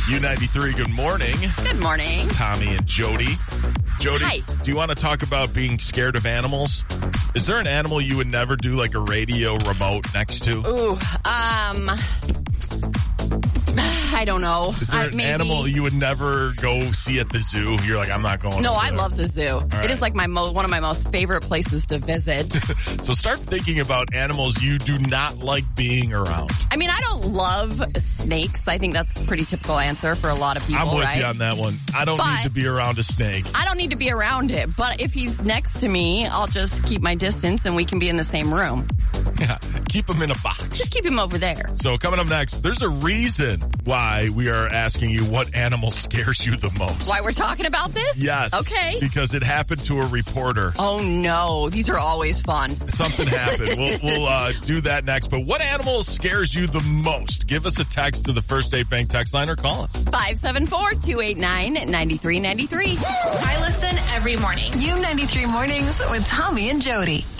U93, good morning. Good morning. Tommy and Jody. Jody, Hi. do you want to talk about being scared of animals? Is there an animal you would never do like a radio remote next to? Ooh, I don't know. Is there an animal you would never go see at the zoo? You're like, I'm not going. No, over I there. love the zoo. Right. It is like one of my most favorite places to visit. So start thinking about animals you do not like being around. I mean, I don't love snakes. I think that's a pretty typical answer for a lot of people, I'm with right? you on that one. I don't need to be around a snake. I don't need to be around it, but if he's next to me, I'll just keep my distance and we can be in the same room. Yeah, keep him in a box. Just keep him over there. So coming up next, there's a reason why we are asking you what animal scares you the most. Why we're talking about this? Yes. Okay. Because it happened to a reporter. Oh no, these are always fun. Something happened. We'll do that next. But what animal scares you the most? Give us a text to the First State Bank text line or call us. 574-289-9393. I listen every morning. U93 Mornings with Tommy and Jody.